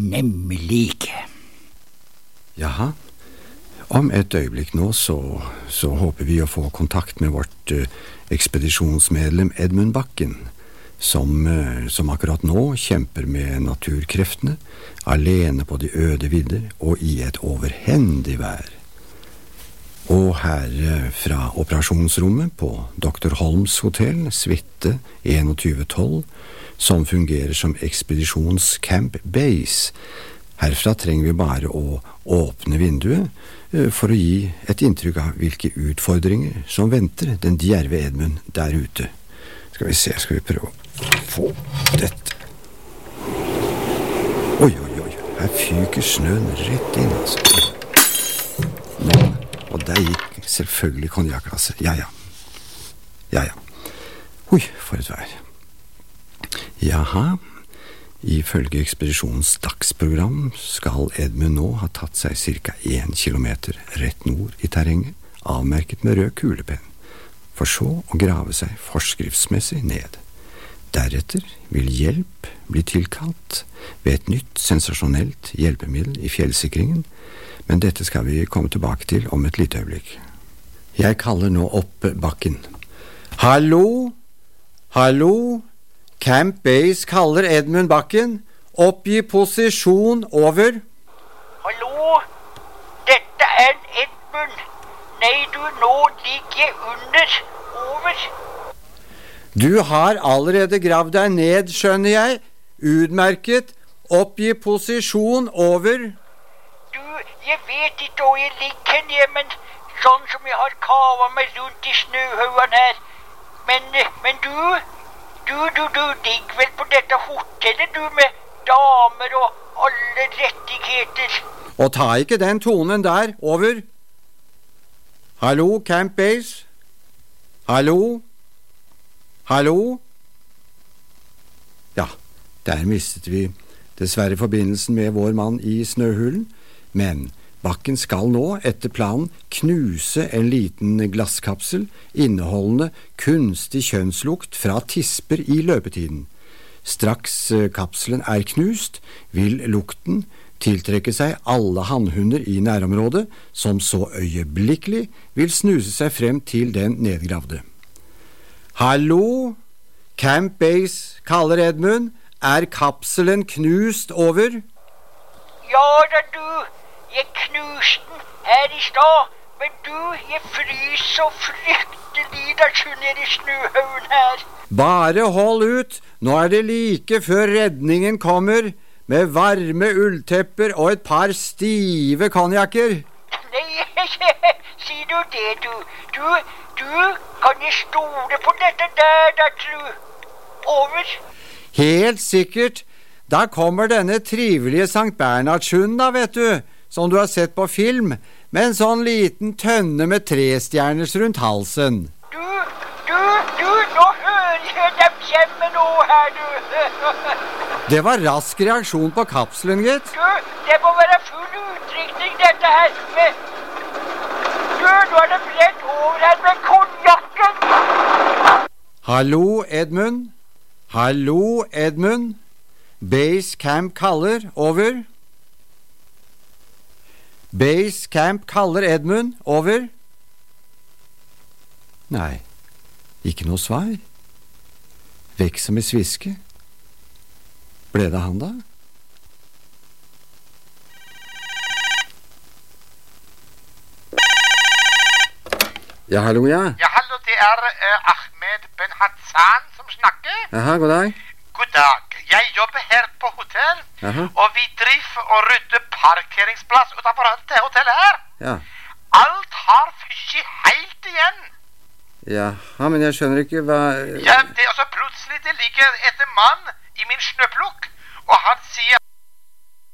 Nemlig. Jaha. Om et øyeblikk nå så håper vi å få kontakt med vårt ekspedisjonsmedlem Edmund Bakken, som akkurat nå kjemper med naturkreftene, alene på de øde vidder og i et overhendig vær. Og her fra operasjonsrommet på Dr. Holms hotell, Suite 2112, som fungerer som ekspedisjonscamp base. Herfra trenger vi bare å åpne vinduet for å gi et inntrykk av hvilke utfordringer som venter den djerve Edmund der ute. Skal vi prøve å få dette. Oi, her fyker snøen rett inn, altså. Nå, og der gikk selvfølgelig konjakkglasset. Ja. Oi, for et vær. Jaha. Ifølge ekspedisjonens dagsprogram skal Edmund nå ha tatt seg cirka 1 kilometer rett nord i terrenget, avmerket med rød kulepenn, for så å grave seg forskriftsmessig ned. Deretter vil hjelp bli tilkalt ved et nytt sensasjonelt hjelpemiddel i fjellsikringen, men dette skal vi komme tilbake til om et lite øyeblikk. Jeg kaller nå opp Bakken. Hallo? Camp Base kaller Edmund Bakken. Oppgi posisjon, over. Hallo? Dette Edmund. Nei, du nå ligger under. Over. Du har allerede gravd deg ned, skjønner jeg. Utmerket. Oppgi posisjon, over. Du, jeg vet ikke hvor jeg ligger ned, men sånn som jeg har kavet meg rundt i snøhaugen her. Men du ligger vel på dette hotellet, du, med damer og alle rettigheter. Og ta ikke den tonen der, over. Hallo, Camp Base? Hallo? Ja, der mistet vi dessverre forbindelsen med vår mann i snøhulen, men Bakken skal nå, etter planen, knuse en liten glasskapsel inneholdende kunstig kjønnslukt fra tisper i løpetiden. Straks kapselen er knust, vil lukten tiltrekke seg alle hannhunder i nærområdet, som så øyeblikkelig vil snuse seg frem til den nedgravde. Hallo? Camp Base, kaller Edmund. Er kapselen knust, over? Ja da, du. Jeg knuste den her i stad, men du, jeg fryser så fryktelig da nede i snøhaugen her. Bare hold ut, nå er det like før redningen kommer, med varme ulltepper og et par stive konjakker. Nei, sier du det, du? Du, kan jeg stole på dette der, da, tru? Over. Helt sikkert. Da kommer denne trivelige Sankt Bernhardshunden, da, vet du, som du har sett på film, med en sånn liten tønne med 3 stjerners rundt halsen. Du, nå hører jeg dem hjemme nå her, du. Det var rask reaksjon på kapselen, gitt. Du, det må være full utrykning dette her med... Du, nå er det brett over her med konjakken. Hallo, Edmund. Base Camp kaller, over. Base Camp kaller Edmund, over. Nei, ikke noe svar. Vekk som i sviske. Ble det han da? Ja, hallo, ja. Ja, hallo, det Ahmed Ben Hassan som snakker. Aha, god dag. God dag. Jeg jobber her på hotell, og vi driver og rydder parkeringsplass utenfor hotellet her. Ja. Alt har fysket helt igjen. Ja, men jeg skjønner ikke hva... Ja, det er også plutselig det ligger et mann i min snøplukk, og han sier